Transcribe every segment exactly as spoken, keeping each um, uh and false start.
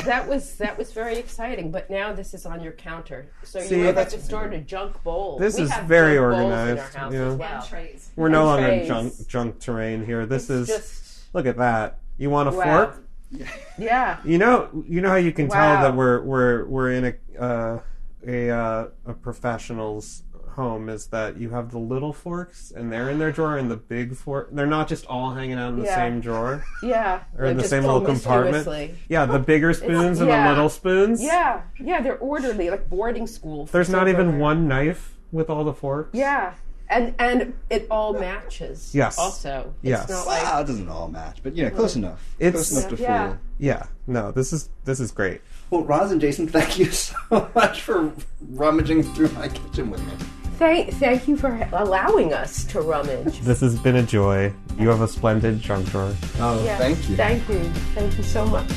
that was that was very exciting. But now this is on your counter, so See, you might have to start a junk bowl. This we is have very junk organized. Bowls in our house yeah. as well. And trays. We're And no longer trays. junk junk terrain here. This It's is just, look at that. You want a wow. fork? Yeah. You know, you know how you can Wow. tell that we're we're we're in a uh, a uh, a professional's home is that you have the little forks and they're in their drawer and the big fork they're not just all hanging out in the Yeah. same drawer Yeah. or in They're the just same little compartment. promiscuously. Yeah, the bigger spoons and yeah. the little spoons. Yeah. Yeah, they're orderly, like boarding school. There's not even Silverware. one knife with all the forks. Yeah. And and it all matches. Yes. Also. It's Yes. not like Wow, it doesn't all match, but yeah, close enough. It's- close enough to Yeah. fool. Yeah. No, this is this is great. Well, Roz and Jason, thank you so much for rummaging through my kitchen with me. Thank, thank you for allowing us to rummage. This has been a joy. You have a splendid junk drawer. Oh, Yeah. thank you. Thank you. Thank you so much.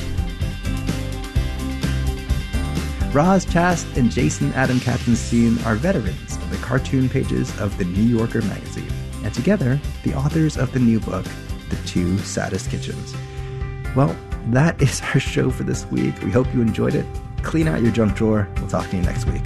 Roz Chast and Jason Adam Katzenstein are veterans of the cartoon pages of the New Yorker magazine, and together, the authors of the new book, The Two Saddest Kitchens. Well, that is our show for this week. We hope you enjoyed it. Clean out your junk drawer. We'll talk to you next week.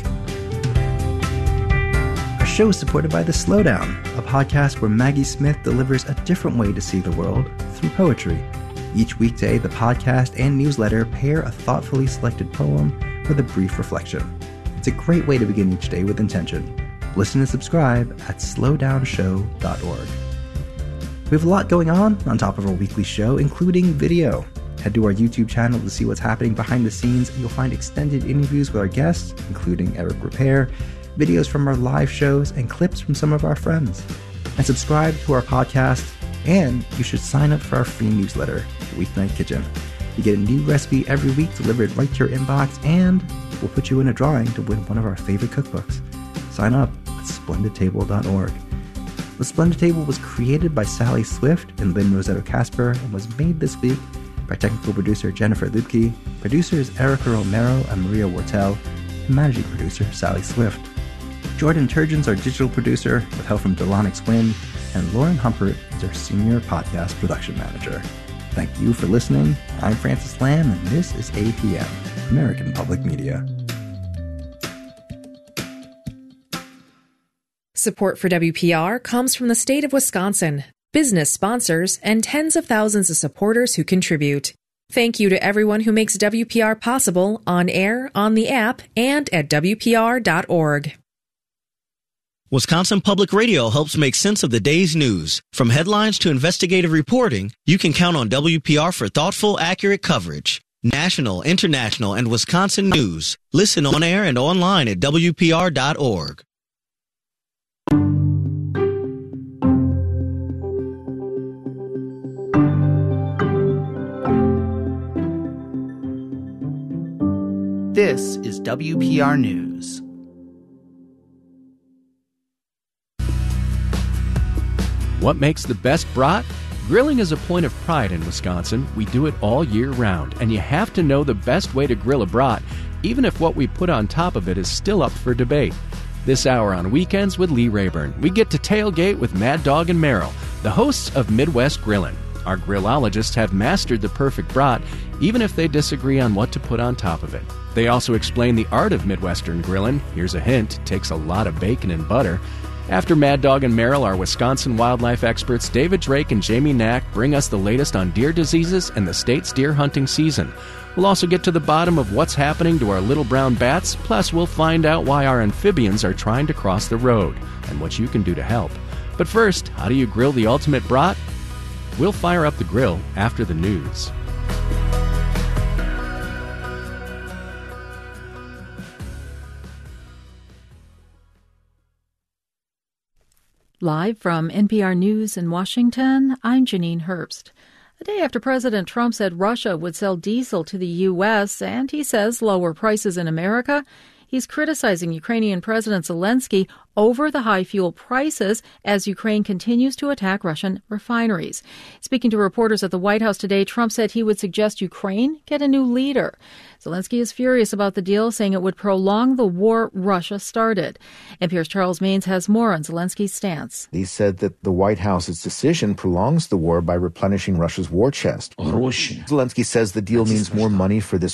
Our show is supported by The Slowdown, a podcast where Maggie Smith delivers a different way to see the world through poetry. Each weekday, the podcast and newsletter pair a thoughtfully selected poem with a brief reflection. It's a great way to begin each day with intention. Listen and subscribe at slow down show dot org. We have a lot going on on top of our weekly show, including video. Head to our YouTube channel to see what's happening behind the scenes. You'll find extended interviews with our guests, including Eric Repair, videos from our live shows, and clips from some of our friends. And subscribe to our podcast, and you should sign up for our free newsletter, The Weeknight Kitchen. You get a new recipe every week delivered right to your inbox, and we'll put you in a drawing to win one of our favorite cookbooks. Sign up at splendid table dot org. The Splendid Table was created by Sally Swift and Lynn Rosetto Casper and was made this week by technical producer Jennifer Lubke, producers Erica Romero and Maria Wortel, and managing producer Sally Swift. Jordan Turgeon's our digital producer with help from Delonix Wynn, and Lauren Humpert is our senior podcast production manager. Thank you for listening. I'm Francis Lamb, and this is A P M, American Public Media. Support for W P R comes from the state of Wisconsin, business sponsors, and tens of thousands of supporters who contribute. Thank you to everyone who makes W P R possible on air, on the app, and at W P R dot org. Wisconsin Public Radio helps make sense of the day's news. From headlines to investigative reporting, you can count on W P R for thoughtful, accurate coverage. National, international, and Wisconsin news. Listen on air and online at W P R dot org. This is W P R News. What makes the best brat? Grilling is a point of pride in Wisconsin. We do it all year round, and you have to know the best way to grill a brat, even if what we put on top of it is still up for debate. This hour on Weekends with Lee Rayburn, we get to tailgate with Mad Dog and Merrill, the hosts of Midwest Grillin'. Our grillologists have mastered the perfect brat, even if they disagree on what to put on top of it. They also explain the art of Midwestern grillin'. Here's a hint, it takes a lot of bacon and butter. After Mad Dog and Merrill, our Wisconsin wildlife experts David Drake and Jamie Knack bring us the latest on deer diseases and the state's deer hunting season. We'll also get to the bottom of what's happening to our little brown bats, plus we'll find out why our amphibians are trying to cross the road and what you can do to help. But first, how do you grill the ultimate brat? We'll fire up the grill after the news. Live from N P R News in Washington, I'm Janine Herbst. A day after President Trump said Russia would sell diesel to the U S and he says lower prices in America, he's criticizing Ukrainian President Zelensky over the high fuel prices as Ukraine continues to attack Russian refineries. Speaking to reporters at the White House today, Trump said he would suggest Ukraine get a new leader. Zelensky is furious about the deal, saying it would prolong the war Russia started. N P R's Charles Maines has more on Zelensky's stance. He said that the White House's decision prolongs the war by replenishing Russia's war chest. Zelensky says the deal means more money for this